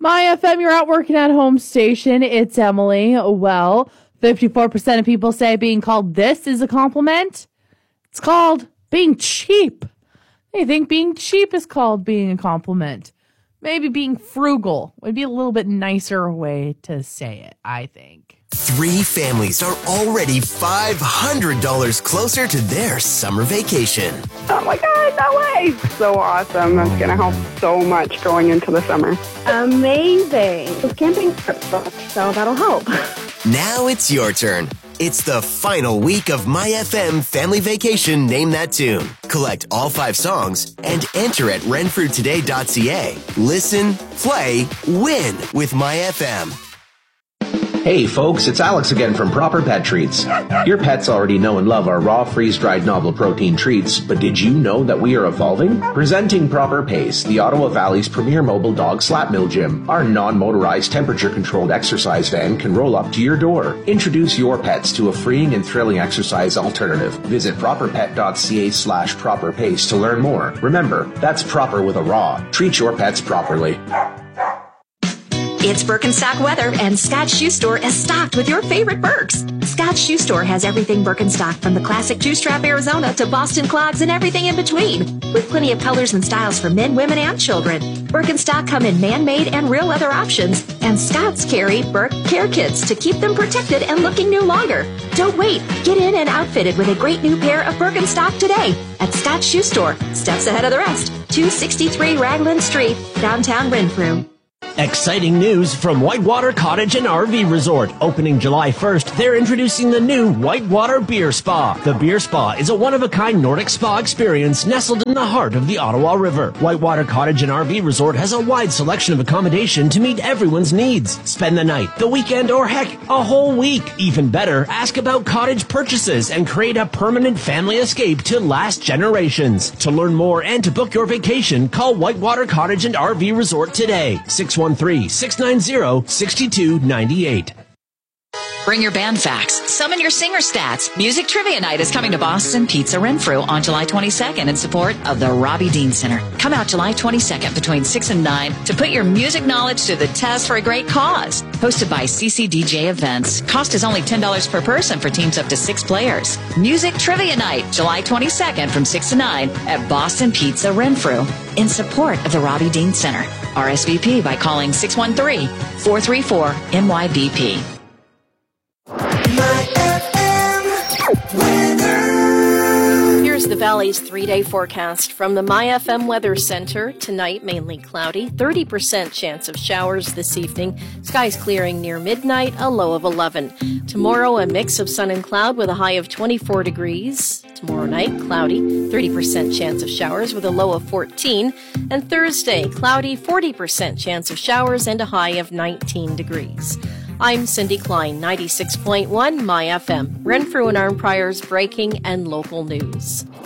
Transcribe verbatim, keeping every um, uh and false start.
My F M, you're out working at home station. It's Emily. Well, fifty-four percent of people say being called this is a compliment. It's called being cheap. They think being cheap is called being a compliment. Maybe being frugal would be a little bit nicer way to say it, I think. Three families are already five hundred dollars closer to their summer vacation. Oh my God, no way. So awesome. That's going to help so much going into the summer. Amazing. The camping trip's booked, so that'll help. Now it's your turn. It's the final week of My F M Family Vacation Name That Tune. Collect all five songs and enter at renfrew today dot c a. Listen, play, win with My F M. Hey folks, it's Alex again from Proper Pet Treats. Your pets already know and love our raw, freeze-dried novel protein treats, but did you know that we are evolving? Presenting Proper Pace, the Ottawa Valley's premier mobile dog slap mill gym. Our non-motorized, temperature-controlled exercise van can roll up to your door. Introduce your pets to a freeing and thrilling exercise alternative. Visit proper pet dot c a slash proper pace to learn more. Remember, that's proper with a raw. Treat your pets properly. It's Birkenstock weather, and Scott Shoe Store is stocked with your favorite Birks. Scott Shoe Store has everything Birkenstock, from the classic two-strap Arizona to Boston clogs and everything in between, with plenty of colors and styles for men, women, and children. Birkenstock come in man-made and real leather options, and Scott's carry Birk care kits to keep them protected and looking new longer. Don't wait. Get in and outfitted with a great new pair of Birkenstock today at Scott Shoe Store, steps ahead of the rest, two sixty-three Raglan Street, downtown Renfrew. Exciting news from Whitewater Cottage and R V Resort. Opening July first, they're introducing the new Whitewater Beer Spa. The Beer Spa is a one-of-a-kind Nordic spa experience nestled in the heart of the Ottawa River. Whitewater Cottage and R V Resort has a wide selection of accommodation to meet everyone's needs. Spend the night, the weekend, or heck, a whole week. Even better, ask about cottage purchases and create a permanent family escape to last generations. To learn more and to book your vacation, call Whitewater Cottage and R V Resort today. six one three, six nine zero, six two nine eight. Bring your band facts. Summon your singer stats. Music Trivia Night is coming to Boston Pizza Renfrew on July twenty-second in support of the Robbie Dean Center. Come out July twenty-second between six and nine to put your music knowledge to the test for a great cause. Hosted by C C D J Events. Cost is only ten dollars per person for teams up to six players. Music Trivia Night, July twenty-second from six to nine at Boston Pizza Renfrew in support of the Robbie Dean Center. R S V P by calling six one three, four three four, M Y B P. Here's the Valley's three-day forecast from the My F M Weather Center. Tonight, mainly cloudy, thirty percent chance of showers this evening. Skies clearing near midnight, a low of eleven. Tomorrow, a mix of sun and cloud with a high of twenty-four degrees. Tomorrow night, cloudy, thirty percent chance of showers with a low of fourteen. And Thursday, cloudy, forty percent chance of showers and a high of nineteen degrees. I'm Cindy Klein, ninety-six point one My F M, Renfrew and Arnprior's breaking and local news.